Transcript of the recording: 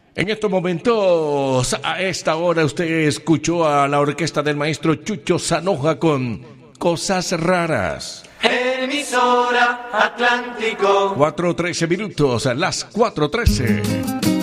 En estos momentos, a esta hora, usted escuchó a la orquesta del maestro Chucho Zanoja con Cosas Raras. Emisora Atlántico. 4:13 minutos, a las 4:13.